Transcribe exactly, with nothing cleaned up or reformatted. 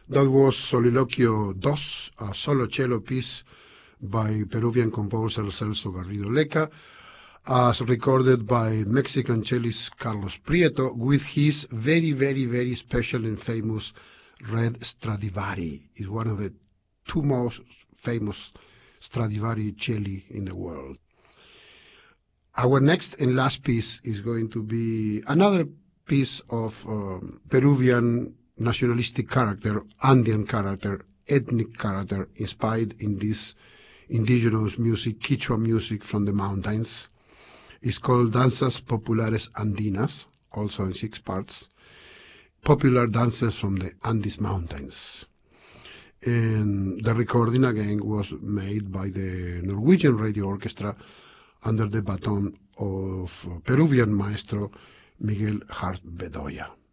That was Soliloquio dos, a solo cello piece by Peruvian composer Celso Garrido Leca, as recorded by Mexican cellist Carlos Prieto with his very, very, very special and famous red Stradivari. It's one of the two most famous Stradivari celli in the world. Our next and last piece is going to be another piece of um, Peruvian nationalistic character, Andean character, ethnic character, inspired in this indigenous music, Quichua music from the mountains. It's called Danzas Populares Andinas, also in six parts, popular dances from the Andes Mountains. And the recording again was made by the Norwegian Radio Orchestra under the baton of Peruvian maestro Miguel Hart Bedoya.